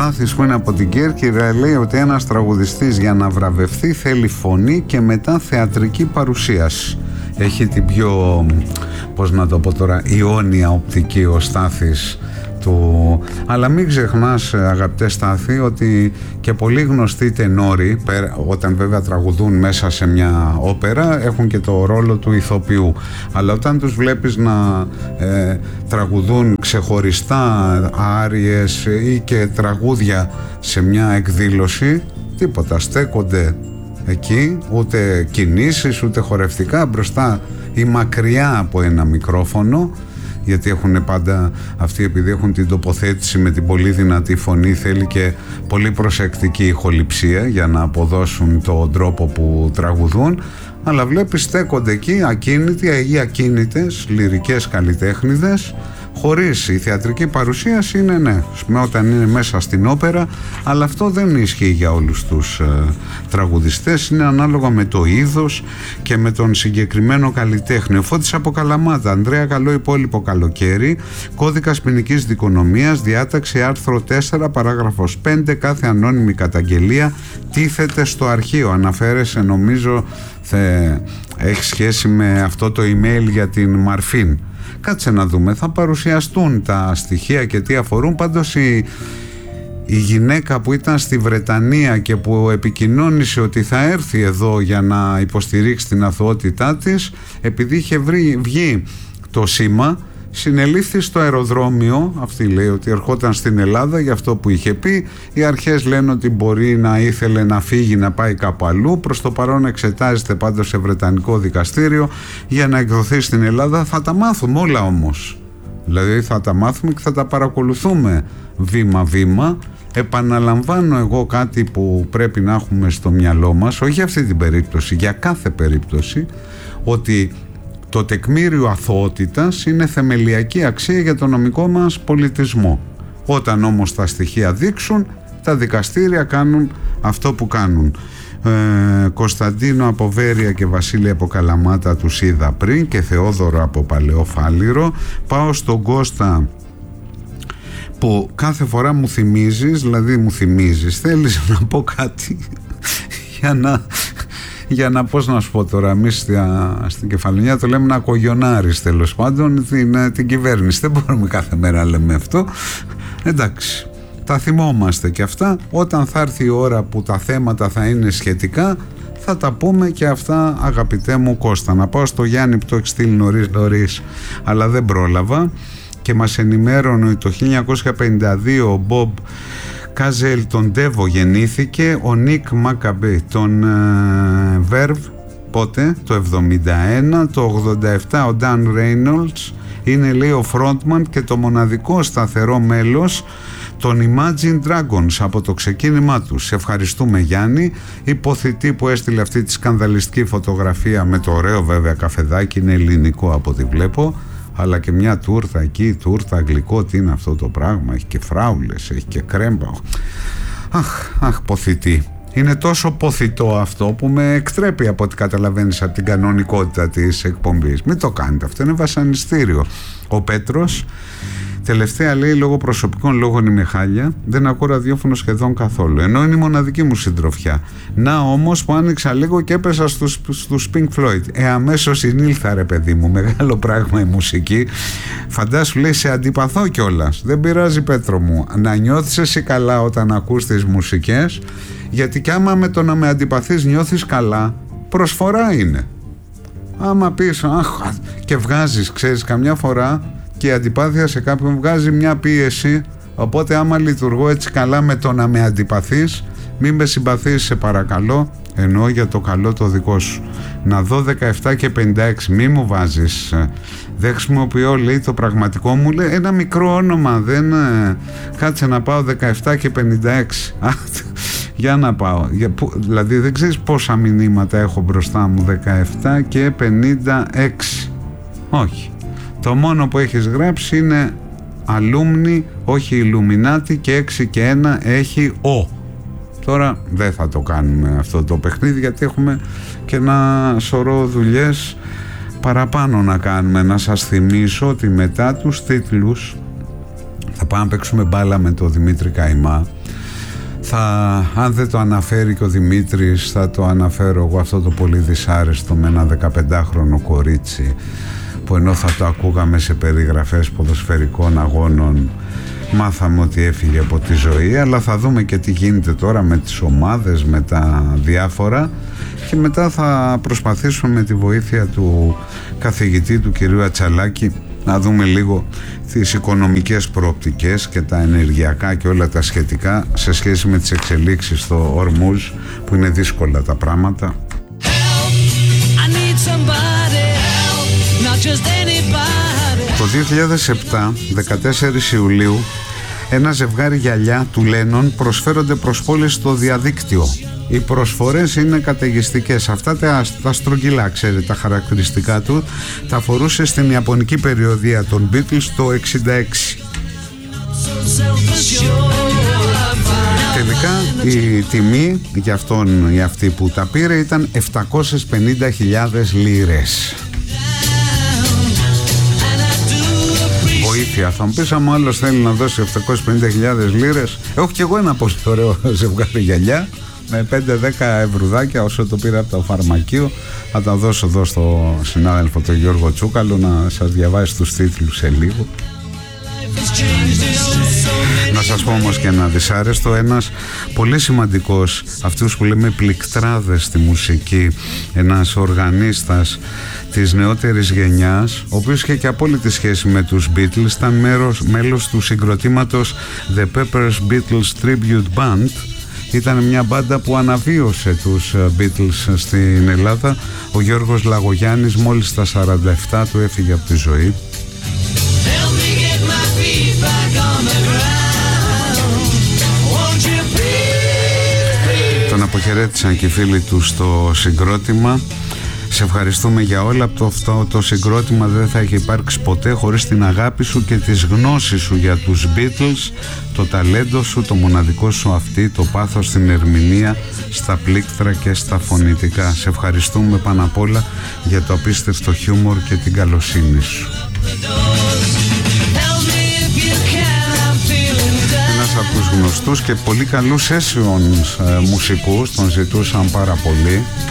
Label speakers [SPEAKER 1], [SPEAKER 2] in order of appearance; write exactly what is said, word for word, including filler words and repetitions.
[SPEAKER 1] Στάθης που είναι από την Κέρκυρα λέει ότι ένας τραγουδιστής για να βραβευτεί θέλει φωνή και μετά θεατρική παρουσίαση. Έχει την πιο, πώς να το πω τώρα, ιόνια οπτική ο Στάθης του. Αλλά μην ξεχνάς, αγαπητέ Στάθη, ότι και πολύ γνωστοί τενόροι, όταν βέβαια τραγουδούν μέσα σε μια όπερα, έχουν και το ρόλο του ηθοποιού. Αλλά όταν τους βλέπεις να ε, τραγουδούν ξεχωριστά άριες ή και τραγούδια σε μια εκδήλωση, τίποτα, στέκονται εκεί, ούτε κινήσεις ούτε χορευτικά, μπροστά ή μακριά από ένα μικρόφωνο, γιατί έχουν πάντα αυτοί, επειδή έχουν την τοποθέτηση με την πολύ δυνατή φωνή, θέλει και πολύ προσεκτική ηχοληψία για να αποδώσουν τον τρόπο που τραγουδούν. Αλλά βλέπεις στέκονται εκεί ακίνητοι ή ακίνητες λυρικές καλλιτέχνηδες, χωρίς η θεατρική παρουσίαση. Είναι ναι, όταν είναι μέσα στην όπερα, αλλά αυτό δεν ισχύει για όλους τους ε, τραγουδιστές. Είναι ανάλογα με το είδος και με τον συγκεκριμένο καλλιτέχνη. Ο Φώτης από Καλαμάτα. Ανδρέα, καλό υπόλοιπο καλοκαίρι. Κώδικας ποινικής δικονομίας, διάταξη άρθρο τέσσερα παράγραφος πέντε, κάθε ανώνυμη καταγγελία τίθεται στο αρχείο. Αναφέρεσαι, νομίζω θε, έχει σχέση με αυτό το email για την Μαρφίν. Κάτσε να δούμε, θα παρουσιαστούν τα στοιχεία και τι αφορούν. Πάντως η, η γυναίκα που ήταν στη Βρετανία και που επικοινώνησε ότι θα έρθει εδώ για να υποστηρίξει την αθωότητά της, επειδή είχε βρει, βγει το σήμα, συνελήφθη στο αεροδρόμιο. Αυτή λέει ότι ερχόταν στην Ελλάδα για αυτό που είχε πει. Οι αρχές λένε ότι μπορεί να ήθελε να φύγει, να πάει κάπου αλλού. Προς το παρόν εξετάζεται πάντως σε βρετανικό δικαστήριο για να εκδοθεί στην Ελλάδα. Θα τα μάθουμε όλα όμως. Δηλαδή θα τα μάθουμε και θα τα παρακολουθούμε βήμα-βήμα. Επαναλαμβάνω εγώ κάτι που πρέπει να έχουμε στο μυαλό μας, όχι για αυτή την περίπτωση, για κάθε περίπτωση, ότι το τεκμήριο αθωότητας είναι θεμελιακή αξία για το νομικό μας πολιτισμό. Όταν όμως τα στοιχεία δείξουν, τα δικαστήρια κάνουν αυτό που κάνουν. Ε, Κωνσταντίνο από Βέρεια και Βασίλη από Καλαμάτα τους είδα πριν, και Θεόδωρο από Παλαιό Φάληρο. Πάω στον Κώστα που κάθε φορά μου θυμίζεις, δηλαδή μου θυμίζεις, θέλεις να πω κάτι για να... Για να, πώς να σου πω τώρα, εμείς στην Κεφαλονιά το λέμε να κογιονάρεις, τέλος πάντων, την, την κυβέρνηση. Δεν μπορούμε κάθε μέρα να λέμε αυτό. Εντάξει, τα θυμόμαστε και αυτά. Όταν θα έρθει η ώρα που τα θέματα θα είναι σχετικά, θα τα πούμε και αυτά, αγαπητέ μου Κώστα. Να πάω στο Γιάννη που το έχει στείλει νωρίς νωρίς, αλλά δεν πρόλαβα, και μας ενημέρωνε ότι το χίλια εννιακόσια πενήντα δύο ο Μπομπ Κάζελ τον Ντέβο γεννήθηκε, ο Νίκ Μακαμπέ τον Βέρβ uh, πότε, το εβδομήντα ένα, το ογδόντα επτά ο Νταν Ρέινολτς είναι, λέει, ο frontman και το μοναδικό σταθερό μέλος των Imagine Dragons από το ξεκίνημά τους. Σε ευχαριστούμε, Γιάννη. Υποθητή που έστειλε αυτή τη σκανδαλιστική φωτογραφία με το ωραίο βέβαια καφεδάκι, είναι ελληνικό από ό,τι βλέπω, αλλά και μια τούρτα εκεί, τούρτα γλυκό, τι είναι αυτό το πράγμα, έχει και φράουλες, έχει και κρέμπα. Αχ, αχ, ποθητή. Είναι τόσο ποθητό αυτό που με εκτρέπει από ό,τι καταλαβαίνεις από την κανονικότητα της εκπομπής. Μην το κάνετε, αυτό είναι βασανιστήριο. Ο Πέτρος, τελευταία, λέει, λόγω προσωπικών λόγων είμαι χάλια, δεν ακούω ραδιόφωνο σχεδόν καθόλου, ενώ είναι η μοναδική μου συντροφιά. Να όμως που άνοιξα λίγο και έπεσα στους, στους Pink Floyd. Ε, αμέσως συνήλθα, ρε παιδί μου, μεγάλο πράγμα η μουσική. Φαντάσου, λέει, σε αντιπαθώ κιόλας. Δεν πειράζει, Πέτρο μου, να νιώθεις εσύ καλά όταν ακούς τις μουσικές, γιατί κι άμα με το να με αντιπαθείς νιώθεις καλά, προσφορά είναι. Άμα πεις, αχ, και βγάζεις, ξέρεις, καμιά φορά και η αντιπάθεια σε κάποιον βγάζει μια πίεση, οπότε άμα λειτουργώ έτσι καλά με το να με αντιπαθείς, μην με συμπαθείς, σε παρακαλώ, εννοώ για το καλό το δικό σου. Να δω δεκαεπτά και πενήντα έξι, μη μου βάζεις, δεν χρησιμοποιώ, λέει, το πραγματικό μου, λέει, ένα μικρό όνομα, δεν, κάτσε να πάω δεκαεπτά και πενήντα έξι. Για να πάω, για, που, δηλαδή δεν ξέρεις πόσα μηνύματα έχω μπροστά μου, δεκαεπτά και πενήντα έξι, όχι. Το μόνο που έχεις γράψει είναι αλούμνη, όχι ηλουμινάτη, και έξι και ένα έχει ο. Τώρα δεν θα το κάνουμε αυτό το παιχνίδι, γιατί έχουμε και ένα σωρό δουλειές παραπάνω να κάνουμε. Να σας θυμίσω ότι μετά τους τίτλους θα πάμε να παίξουμε μπάλα με τον Δημήτρη Καϊμά. θα, αν δεν το αναφέρει και ο Δημήτρης, θα το αναφέρω εγώ, αυτό το πολύ δυσάρεστο με ένα δεκαπεντάχρονο κορίτσι που ενώ θα το ακούγαμε σε περιγραφές ποδοσφαιρικών αγώνων μάθαμε ότι έφυγε από τη ζωή, αλλά θα δούμε και τι γίνεται τώρα με τις ομάδες, με τα διάφορα, και μετά θα προσπαθήσουμε με τη βοήθεια του καθηγητή του κυρίου Ατσαλάκη να δούμε λίγο τις οικονομικές προοπτικές και τα ενεργειακά και όλα τα σχετικά σε σχέση με τις εξελίξεις στο Ορμούζ, που είναι δύσκολα τα πράγματα. Το δύο χιλιάδες επτά, δεκατέσσερις Ιουλίου, ένα ζευγάρι γυαλιά του Λένον προσφέρονται προς πώληση στο διαδίκτυο. Οι προσφορές είναι καταιγιστικές. Αυτά τα, τα στρογγυλά, ξέρετε, τα χαρακτηριστικά του, τα φορούσε στην ιαπωνική περιοδεία των Beatles το εξήντα έξι. Τελικά η τιμή για αυτόν ή αυτή που τα πήρε ήταν επτακόσιες πενήντα χιλιάδες λίρες. Βοήθεια, θα μου πεις, άμα άλλος θέλει να δώσει επτακόσιες πενήντα χιλιάδες λίρες, έχω κι εγώ ένα πολύ ωραίο ζευγάρι γυαλιά με πέντε δέκα ευρουδάκια όσο το πήρα από το φαρμακείο. Θα τα δώσω εδώ στο συνάδελφο τον Γιώργο Τσούκαλο να σας διαβάσει τους τίτλους σε λίγο. Να σας πω όμως και ένα δυσάρεστο, ένας πολύ σημαντικός, αυτούς που λέμε πληκτράδες στη μουσική, ένας οργανίστας της νεότερης γενιάς, ο οποίος είχε και απόλυτη σχέση με τους Beatles, ήταν μέρος, μέλος του συγκροτήματος The Pepper's Beatles Tribute Band. Ήταν μια μπάντα που αναβίωσε τους Beatles στην Ελλάδα. Ο Γιώργος Λαγογιάννης μόλις στα σαράντα επτά του έφυγε από τη ζωή. Τον αποχαιρέτησαν και οι φίλοι του στο συγκρότημα. Σε ευχαριστούμε για όλα. Αυτό το συγκρότημα δεν θα έχει υπάρξει ποτέ χωρίς την αγάπη σου και τις γνώσεις σου για τους Beatles, το ταλέντο σου, το μοναδικό σου αυτή, το πάθος στην ερμηνεία, στα πλήκτρα και στα φωνητικά. Σε ευχαριστούμε πάνω απ' όλα για το απίστευτο χιούμορ και την καλοσύνη σου. Ένας από τους γνωστούς και πολύ καλούς sessions ε, μουσικούς, τον ζητούσαν πάρα πολύ.